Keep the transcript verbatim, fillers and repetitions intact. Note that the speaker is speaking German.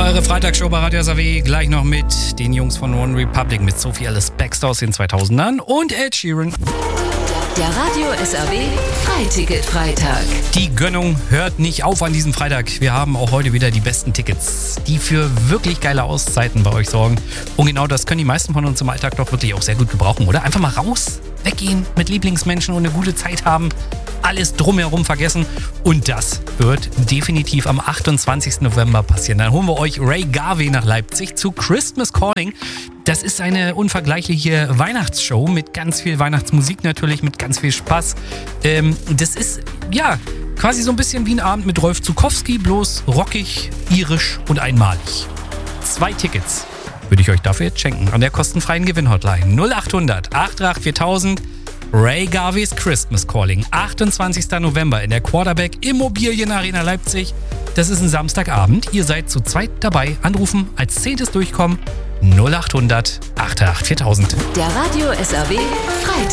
Eure Freitagsshow bei Radio S A W, gleich noch mit den Jungs von One Republic, mit Sophie Alice Baxter aus den zweitausendern und Ed Sheeran. Der Radio S A W Freiticket-Freitag. Die Gönnung hört nicht auf an diesem Freitag. Wir haben auch heute wieder die besten Tickets, die für wirklich geile Auszeiten bei euch sorgen. Und genau das können die meisten von uns im Alltag doch wirklich auch sehr gut gebrauchen, oder? Einfach mal raus, weggehen, mit Lieblingsmenschen und eine gute Zeit haben. Alles drumherum vergessen. Und das wird definitiv am achtundzwanzigsten November passieren. Dann holen wir euch Ray Garvey nach Leipzig zu Christmas Calling. Das ist eine unvergleichliche Weihnachtsshow mit ganz viel Weihnachtsmusik natürlich, mit ganz viel Spaß. Ähm, das ist, ja, quasi so ein bisschen wie ein Abend mit Rolf Zukowski, bloß rockig, irisch und einmalig. Zwei Tickets würde ich euch dafür jetzt schenken an der kostenfreien Gewinnhotline null achthundert acht acht viertausend. Ray Garveys Christmas Calling, achtundzwanzigsten November in der Quarterback Immobilienarena Leipzig. Das ist ein Samstagabend. Ihr seid zu zweit dabei. Anrufen, als zehntes durchkommen. null achthundert acht acht viertausend. Der Radio S A W Freitag.